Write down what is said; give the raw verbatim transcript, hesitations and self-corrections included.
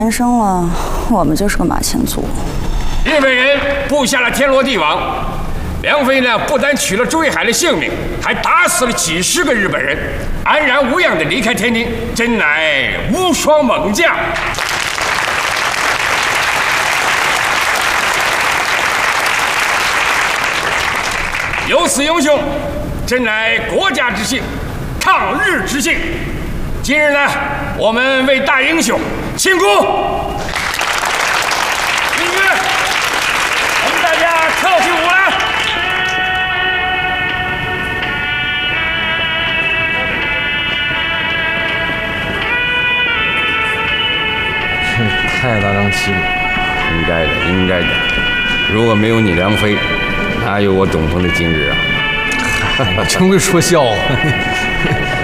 人生了，我们就是个马前卒。 日本人布下了天罗地网，梁飞呢不但取了周玉海的性命，还打死了几十个日本人，安然无恙地离开天津，真乃无双猛将。有此英雄，真乃国家之幸，抗日之幸。今日呢，我们为大英雄庆功。音乐，我们大家跳起舞来。 太大张旗鼓， 应该的，应该的。如果没有你梁飞，哪有我董鹏的今日啊？ 真会说笑话。